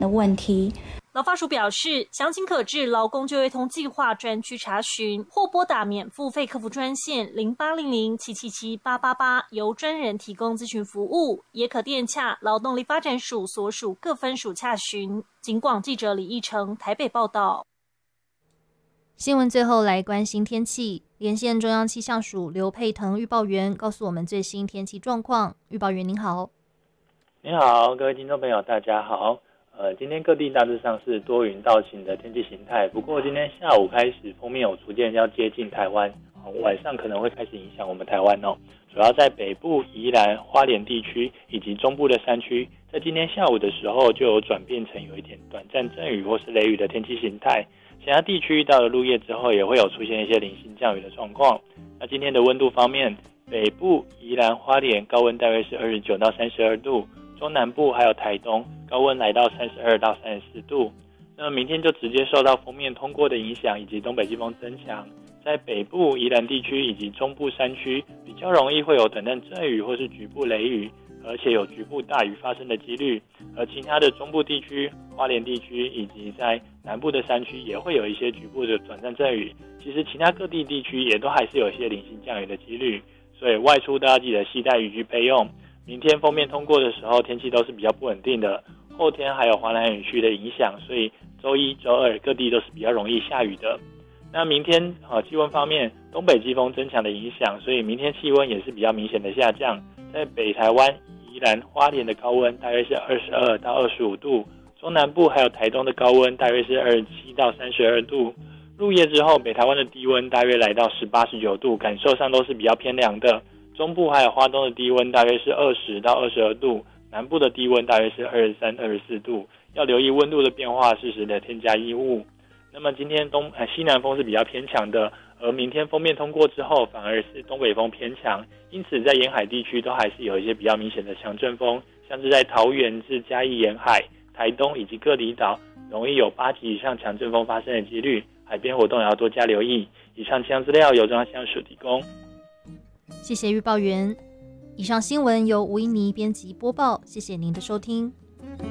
的问题。 劳发署表示，详情可至劳工就业通计划专区查询，或拨打免付费客服专线0800777888，由专人提供咨询服务，也可电洽劳动力发展署所属各分署洽询。警广记者李义成台北报道。 新闻最后来关心天气，连线中央气象署刘佩腾预报员告诉我们最新天气状况。预报员您好。 你好，各位听众朋友大家好。今天各地大致上是多云到晴的天气形态，不过今天下午开始锋面有逐渐要接近台湾，晚上可能会开始影响我们台湾哦。主要在北部、宜兰、花莲地区以及中部的山区，在今天下午的时候就有转变成有一点短暂阵雨或是雷雨的天气形态。其他地区到了入夜之后也会有出现一些零星降雨的状况。那今天的温度方面，北部、宜兰、花莲高温大约是29到32度，中南部还有台东高温来到32到34度。那么明天就直接受到锋面通过的影响以及东北季风增强，在北部、宜兰地区以及中部山区比较容易会有短暂阵雨或是局部雷雨，而且有局部大雨发生的几率。而其他的中部地区、花莲地区以及在南部的山区也会有一些局部的短暂阵雨。其实其他各地地区也都还是有一些零星降雨的几率，所以外出都要记得携带雨具备用。明天锋面通过的时候，天气都是比较不稳定的，后天还有华南雨区的影响，所以周一、周二各地都是比较容易下雨的。那明天气温方面，东北季风增强的影响，所以明天气温也是比较明显的下降。在北台湾、宜兰、花莲的高温大约是22到25度，中南部还有台东的高温大约是27到32度。入夜之后，北台湾的低温大约来到18、19度，感受上都是比较偏凉的。中部还有花东的低温大约是20到22度，南部的低温大约是23、24度，要留意温度的变化，适时的添加衣物。那么今天西南风是比较偏强的，而明天锋面通过之后，反而是东北风偏强，因此在沿海地区都还是有一些比较明显的强阵风，像是在桃园至嘉义沿海、台东以及各离岛，容易有8级以上强阵风发生的几率，海边活动也要多加留意。以上气象资料由中央气象署提供。 谢谢预报员。以上新闻由吴依妮编辑播报，谢谢您的收听。